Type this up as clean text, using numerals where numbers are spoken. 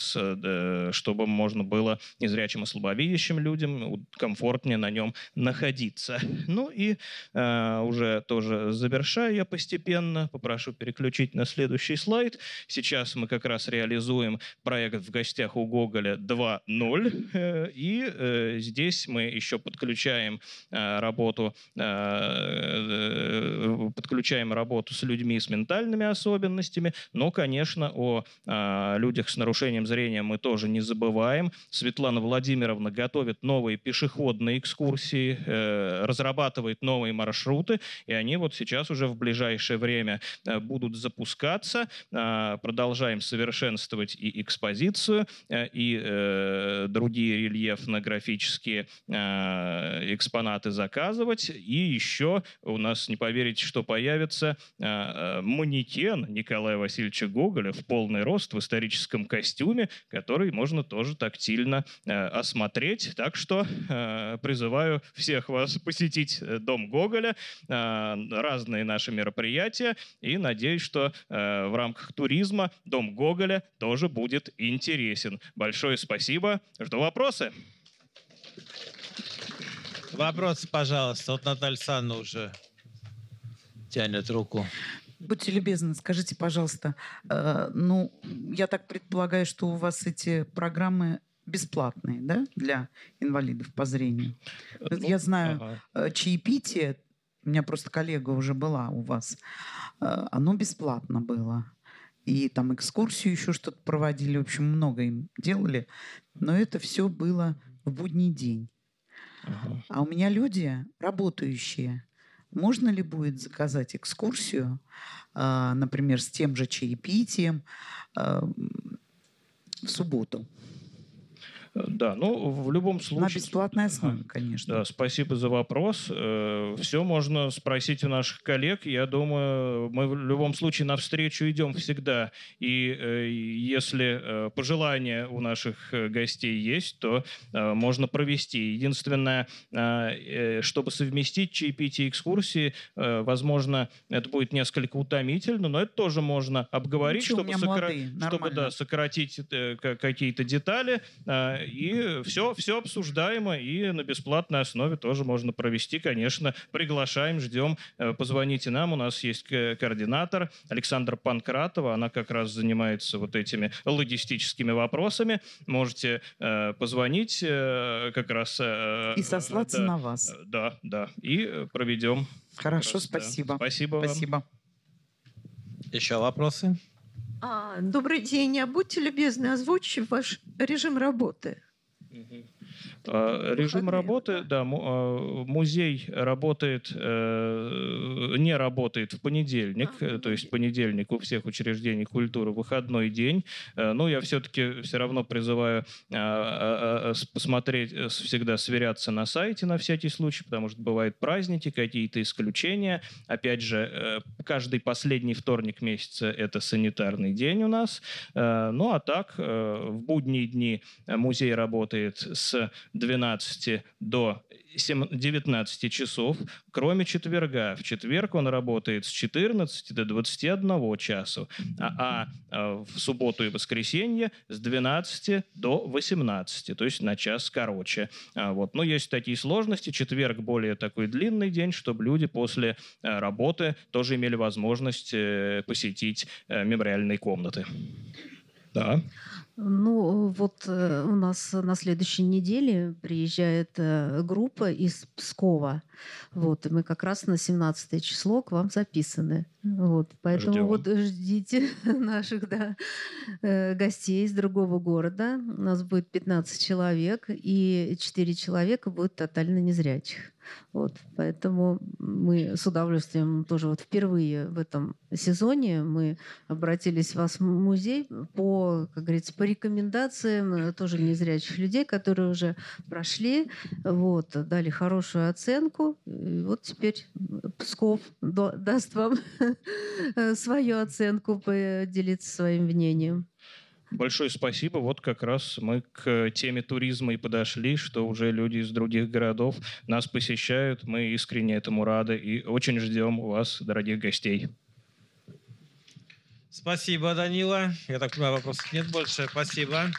раз, чтобы можно было незрячим и слабовидящим людям комфортнее на нем находиться. Ну и уже тоже завершаю я постепенно. Попрошу переключить на следующий слайд. Сейчас мы как раз реализуем проект «В гостях у Гоголя 2.0». И здесь мы еще подключаем работу с людьми с ментальными особенностями. Но, конечно, о людях с нарушением зрения мы тоже не забываем. Светлана Владимировна готовит новые пешеходные экскурсии, разрабатывает новые маршруты, и они вот сейчас уже в ближайшее время будут запускаться. Продолжаем совершенствовать и экспозицию, и другие рельефно-графические экспонаты заказывать. И еще у нас, не поверите, что появится манекен Николая Васильевича Гоголя в полный рост в историческом костюме, который можно тоже тактильно осмотреть. Так что призываю всех вас посетить Дом Гоголя, разные наши мероприятия, и надеюсь, что в рамках туризма Дом Гоголя тоже будет интересен. Большое спасибо. Жду вопросы. Вопросы, пожалуйста. Вот Наталья Александровна уже тянет руку. Будьте любезны, скажите, пожалуйста, я так предполагаю, что у вас эти программы бесплатные, да, для инвалидов по зрению? Я знаю, чаепитие, у меня просто коллега уже была у вас, оно бесплатно было. И там экскурсию еще что-то проводили, в общем, много им делали, но это все было в будний день. А у меня люди работающие. Можно ли будет заказать экскурсию, например, с тем же чаепитием в субботу? Да, в любом случае... На бесплатной основе, конечно. Да, спасибо за вопрос. Все можно спросить у наших коллег. Я думаю, мы в любом случае навстречу идем всегда. И если пожелания у наших гостей есть, то можно провести. Единственное, чтобы совместить чаепитие и экскурсии, возможно, это будет несколько утомительно, но это тоже можно обговорить, чтобы сократить какие-то детали. И все обсуждаемо, и на бесплатной основе тоже можно провести, конечно. Приглашаем, ждем. Позвоните нам, у нас есть координатор Александра Панкратова, она как раз занимается вот этими логистическими вопросами. Можете позвонить как раз... И сослаться на вас. Да, и проведем. Хорошо, спасибо. Да. Спасибо вам. Спасибо. Еще вопросы? Добрый день. А будьте любезны, озвучьте ваш режим работы. Режим работы, да, музей работает, не работает в понедельник, то есть понедельник у всех учреждений культуры выходной день. Но я все-таки все равно призываю посмотреть, всегда сверяться на сайте на всякий случай, потому что бывают праздники, какие-то исключения. Опять же, каждый последний вторник месяца это санитарный день у нас. Ну а так, в будние дни музей работает с 12 до 19 часов, кроме четверга. В четверг он работает с 14 до 21 часу, а в субботу и воскресенье с 12 до 18, то есть на час короче. Но есть такие сложности. Четверг более такой длинный день, чтобы люди после работы тоже имели возможность посетить мемориальные комнаты. Да. У нас на следующей неделе приезжает группа из Пскова. И мы как раз на 17 число к вам записаны. Поэтому ждите наших гостей из другого города. У нас будет 15 человек, и 4 человека будут тотально незрячих. Поэтому мы с удовольствием тоже впервые в этом сезоне мы обратились в вас в музей по, как говорится, по рекомендациям тоже незрячих людей, которые уже прошли, дали хорошую оценку. И теперь Псков даст вам свою оценку, поделиться своим мнением. Большое спасибо. Как раз мы к теме туризма и подошли, что уже люди из других городов нас посещают. Мы искренне этому рады и очень ждем вас, дорогих гостей. Спасибо, Данила. Я так понимаю, вопросов нет больше. Спасибо.